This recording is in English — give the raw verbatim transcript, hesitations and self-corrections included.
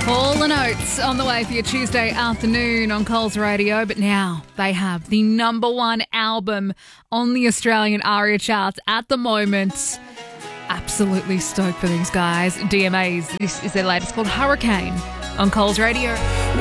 Hall and Oates on the way for your Tuesday afternoon on Coles Radio. But now they have the number one album on the Australian ARIA charts at the moment. Absolutely stoked for these guys. D M A's, this is their latest, called Hurricane on Coles Radio.